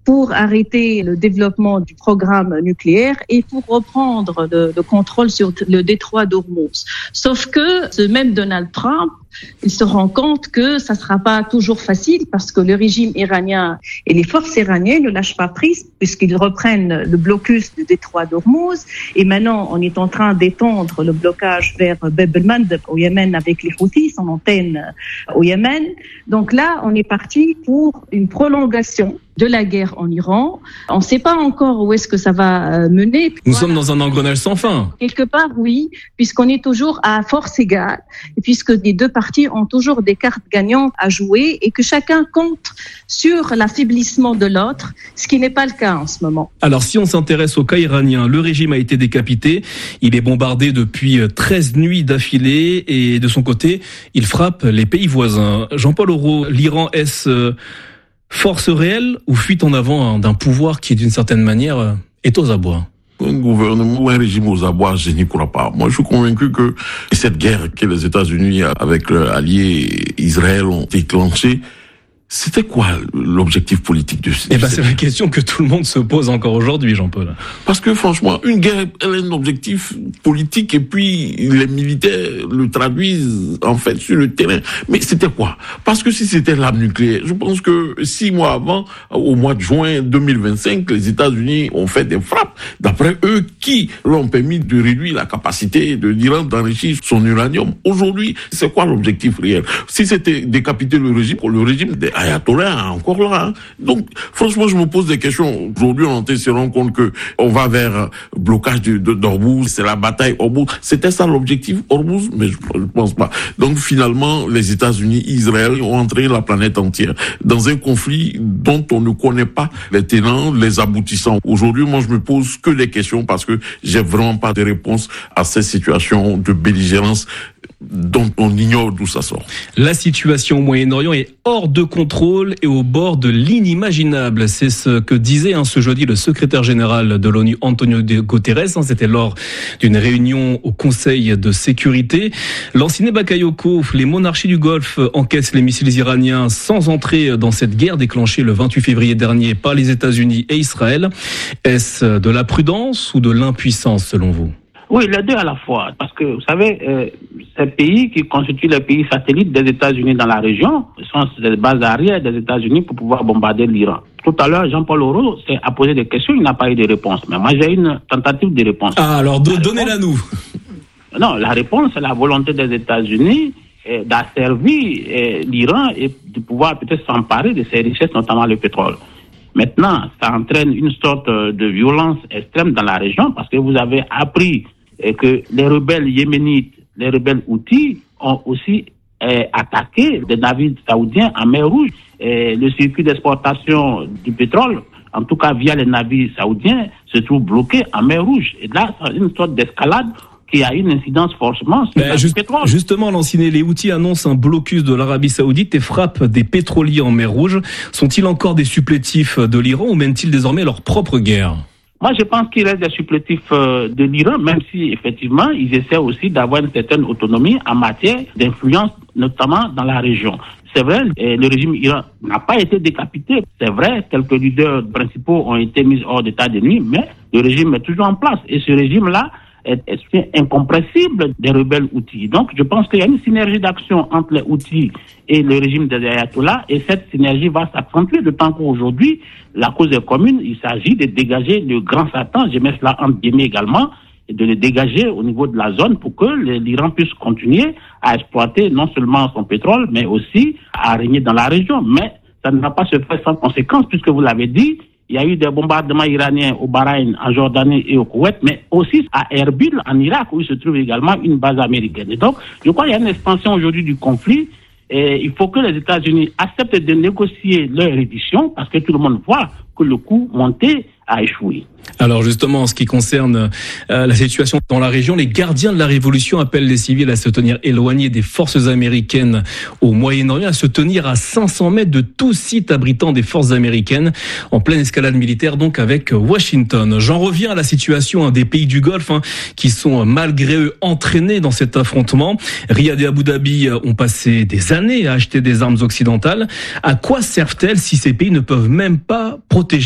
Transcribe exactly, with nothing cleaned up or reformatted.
pour arrêter le développement du programme nucléaire et pour reprendre le, le contrôle sur le détroit d'Ormuz. Sauf que ce même Donald Trump, il se rend compte que ça ne sera pas toujours facile parce que le régime iranien et les forces iraniennes ne lâchent pas prise puisqu'ils reprennent le blocus du détroit d'Ormuz. Et maintenant, on est en train d'étendre le blocage vers Bab el-Mandeb au Yémen avec les Houthis, son antenne au Yémen. Donc là, on est parti pour une prolongation de la guerre en Iran. On ne sait pas encore où est-ce que ça va mener. Nous voilà. sommes dans un engrenage sans fin. Quelque part, oui, puisqu'on est toujours à force égale, et puisque les deux parties ont toujours des cartes gagnantes à jouer et que chacun compte sur l'affaiblissement de l'autre, ce qui n'est pas le cas en ce moment. Alors, si on s'intéresse au cas iranien, le régime a été décapité. Il est bombardé depuis treize nuits d'affilée et de son côté, il frappe les pays voisins. Jean-Paul Aureau, l'Iran, est-ce force réelle ou fuite en avant d'un pouvoir qui, d'une certaine manière, est aux abois? Un gouvernement ou un régime aux abois, je n'y crois pas. Moi, je suis convaincu que cette guerre que les États-Unis, avec leur allié Israël, ont déclenchée, c'était quoi l'objectif politique de ce Eh ben, c'est la question que tout le monde se pose encore aujourd'hui, Jean-Paul. Parce que franchement, une guerre, elle a un objectif politique et puis les militaires le traduisent en fait sur le terrain. Mais c'était quoi? Parce que si c'était l'arme nucléaire, je pense que six mois avant, au mois de juin deux mille vingt-cinq, les États-Unis ont fait des frappes, d'après eux, qui leur ont permis de réduire la capacité de l'Iran d'enrichir son uranium. Aujourd'hui, c'est quoi l'objectif réel? Si c'était décapiter le régime, le régime des ayatollah encore là. Hein. Donc, franchement, je me pose des questions. Aujourd'hui, on se rend compte que on va vers blocage de, de d'Ormuz, c'est la bataille Ormuz. C'était ça l'objectif Ormuz, mais je, je pense pas. Donc, finalement, les États-Unis, Israël ont entraîné la planète entière dans un conflit dont on ne connaît pas les tenants, les aboutissants. Aujourd'hui, moi, je me pose que des questions parce que j'ai vraiment pas de réponse à cette situation de belligérance dont on ignore d'où ça sort. La situation au Moyen-Orient est hors de contrôle et au bord de l'inimaginable. C'est ce que disait hein, ce jeudi le secrétaire général de l'ONU, Antonio Guterres. Hein, c'était lors d'une réunion au Conseil de sécurité. Lanciné Bakayoko, les monarchies du Golfe encaissent les missiles iraniens sans entrer dans cette guerre déclenchée le vingt-huit février dernier par les États-Unis et Israël. Est-ce de la prudence ou de l'impuissance selon vous ? Oui, les deux à la fois. Parce que, vous savez, euh, ces pays qui constituent les pays satellites des États-Unis dans la région sont les bases arrières des États-Unis pour pouvoir bombarder l'Iran. Tout à l'heure, Jean-Paul Aureau a posé des questions, il n'a pas eu de réponse. Mais moi, j'ai une tentative de réponse. Ah, alors, la donnez-la nous. Non, la réponse, c'est la volonté des États-Unis eh, d'asservir eh, l'Iran et de pouvoir peut-être s'emparer de ses richesses, notamment le pétrole. Maintenant, ça entraîne une sorte de violence extrême dans la région parce que vous avez appris que les rebelles yéménites, les rebelles houthis ont aussi euh, attaqué des navires saoudiens en mer Rouge. Et le circuit d'exportation du pétrole, en tout cas via les navires saoudiens, se trouve bloqué en mer Rouge. Et là, c'est une sorte d'escalade qui a une incidence forcément sur ben, le juste, pétrole. Justement, l'ancien les Houthis annoncent un blocus de l'Arabie Saoudite et frappent des pétroliers en mer Rouge. Sont-ils encore des supplétifs de l'Iran ou mènent-ils désormais leur propre guerre ? Moi, je pense qu'il reste des supplétifs de l'Iran, même si, effectivement, ils essaient aussi d'avoir une certaine autonomie en matière d'influence, notamment dans la région. C'est vrai, le régime iran n'a pas été décapité. C'est vrai, quelques leaders principaux ont été mis hors d'état de nuit, mais le régime est toujours en place. Et ce régime-là est, est incompressible des rebelles houthis. Donc, je pense qu'il y a une synergie d'action entre les houthis et le régime des ayatollahs, et cette synergie va s'accentuer, d'autant qu'aujourd'hui, la cause est commune. Il s'agit de dégager le grand Satan, je mets cela entre guillemets également, et de le dégager au niveau de la zone pour que l'Iran puisse continuer à exploiter non seulement son pétrole, mais aussi à régner dans la région. Mais ça ne va pas se faire sans conséquence, puisque vous l'avez dit, il y a eu des bombardements iraniens au Bahreïn, en Jordanie et au Koweït, mais aussi à Erbil, en Irak, où il se trouve également une base américaine. Et donc, je crois qu'il y a une expansion aujourd'hui du conflit. Et il faut que les États-Unis acceptent de négocier leur reddition, parce que tout le monde voit que le coup monté a échoué. Alors justement, en ce qui concerne euh, la situation dans la région, les gardiens de la révolution appellent les civils à se tenir éloignés des forces américaines au Moyen-Orient, à se tenir à cinq cents mètres de tout site abritant des forces américaines, en pleine escalade militaire donc avec Washington. J'en reviens à la situation hein, des pays du Golfe hein, qui sont malgré eux entraînés dans cet affrontement. Riyad et Abu Dhabi ont passé des années à acheter des armes occidentales. À quoi servent-elles si ces pays ne peuvent même pas protéger